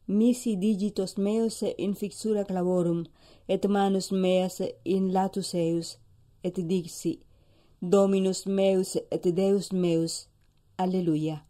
misi digitos meus in fixura clavorum, et manus meas in latus eius, et dixi, Dominus meus et Deus meus. Alleluia.